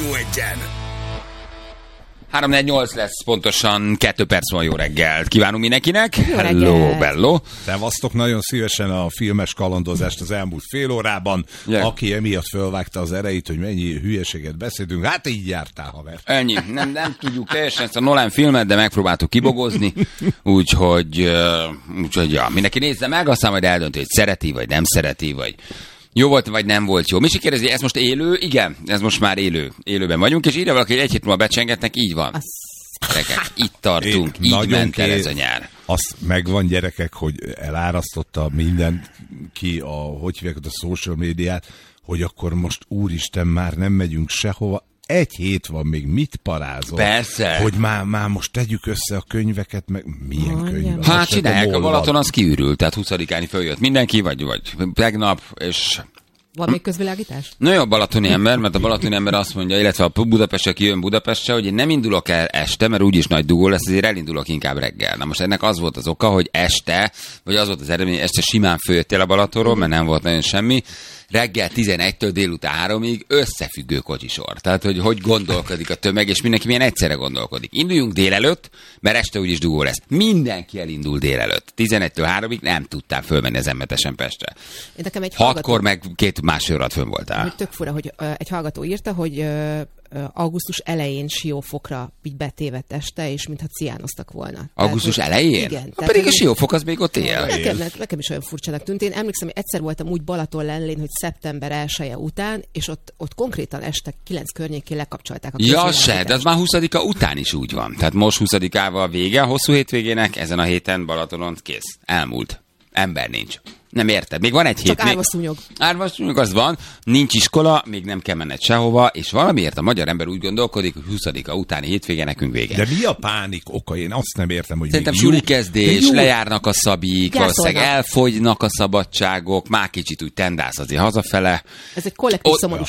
Rádió Egyen. 3-4-8 lesz, pontosan 2 perc van. Jó reggelt kívánunk mindenkinek. Hello, bello. Szevasztok, nagyon szívesen a filmes kalandozást az elmúlt fél órában. Aki emiatt fölvágta az erejét, hogy mennyi hülyeséget beszélünk, hát így jártál, haver. Ennyi. Nem tudjuk teljesen ezt a Nolan filmet, de megpróbáltuk kibogozni. Úgyhogy ja, mindenki nézze meg, aztán majd eldönti, hogy szereti, vagy nem szereti, vagy jó volt, vagy nem volt jó. Misi kérdezi, ez most élő? Igen, ez most már élőben vagyunk, és írja valaki, hogy egy hét múlva becsengetnek, így van. Gyerekek, itt tartunk, így ment el ez a nyár. Azt megvan, gyerekek, hogy elárasztotta mindenki hogy hívják a social médiát, hogy akkor most úristen, már nem megyünk sehova. Egy hét van még, mit parázol? Persze. Hogy már most tegyük össze a könyveket, meg milyen könyvek? Hát csinálják, a Balaton az kiürült, tehát 20-án följött mindenki, vagy tegnap, és... Van még közvilágítás? Na jó, a balatoni ember, mert a balatoni ember azt mondja, illetve a Budapestre kijön Budapestre, hogy én nem indulok el este, mert úgyis nagy dugó lesz, ezért elindulok inkább reggel. Na most ennek az volt az oka, hogy este, vagy az volt az eredmény, este simán följöttél a Balatonról, mert nem volt nagyon semmi, reggel 11-től délután 3-ig összefüggő kocsisor. Tehát, hogy gondolkodik a tömeg, és mindenki milyen egyszerre gondolkodik. Induljunk délelőtt, mert este úgyis dugó lesz. Mindenki elindul délelőtt. 11-től 3-ig nem tudtál fölmenni az M7-esen Pestre. 6-kor meg 2,5 órát fönn voltál. Hogy tök fura, hogy egy hallgató írta, hogy augusztus elején Siófokra így betévedt este, és mintha ciánoztak volna. Augusztus elején? Igen. Pedig a Siófok az még ott él. Nekem is olyan furcsának tűnt. Én emlékszem, hogy egyszer voltam úgy Balaton lellén, hogy szeptember 1-e után, és ott konkrétan este 9 környékén lekapcsolták a közvilágítást. Ja se, de az már 20-a után is úgy van. Tehát most 20-ával vége a hosszú hétvégének, ezen a héten Balatonon kész. Elmúlt. Ember nincs. Nem érted. Még van egy hét. Csak árvaszúnyog. Árvaszúnyog az van, nincs iskola, még nem kell menned sehova, és valamiért a magyar ember úgy gondolkodik, hogy 20-a utáni hétvége nekünk vége. De mi a pánik oka? Én azt nem értem, hogy szerintem sulikezdés, lejárnak a szabik, valószínűleg elfogynak a szabadságok, már kicsit úgy tendász azért hazafele. Ez egy kollektív szomorúság.